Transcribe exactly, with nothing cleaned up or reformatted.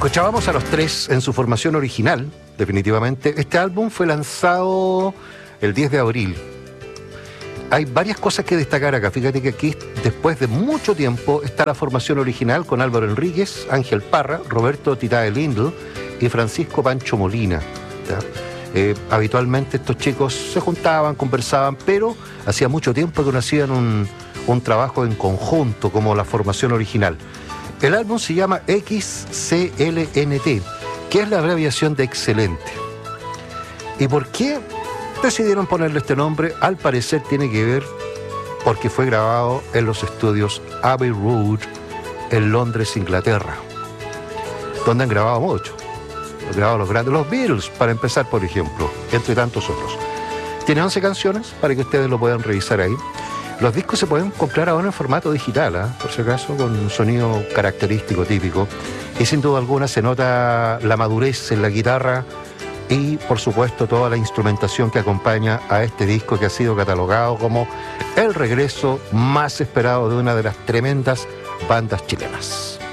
Escuchábamos a Los Tres en su formación original, definitivamente. Este álbum fue lanzado el diez de abril. Hay varias cosas que destacar acá. Fíjate que aquí, después de mucho tiempo, está la formación original con Álvaro Enríquez, Ángel Parra, Roberto Titae Lindl y Francisco Pancho Molina. ¿Ya? Eh, habitualmente estos chicos se juntaban, conversaban, pero hacía mucho tiempo que no hacían un, un trabajo en conjunto como la formación original. El álbum se llama X C L N T, que es la abreviación de excelente. ¿Y por qué decidieron ponerle este nombre? Al parecer tiene que ver porque fue grabado en los estudios Abbey Road en Londres, Inglaterra, donde han grabado mucho. Han grabado los grandes, los Beatles, para empezar, por ejemplo, entre tantos otros. Tiene once canciones para que ustedes lo puedan revisar ahí. Los discos se pueden comprar ahora en formato digital, ¿eh? Por si acaso, con un sonido característico, típico. Y sin duda alguna se nota la madurez en la guitarra y, por supuesto, toda la instrumentación que acompaña a este disco, que ha sido catalogado como el regreso más esperado de una de las tremendas bandas chilenas.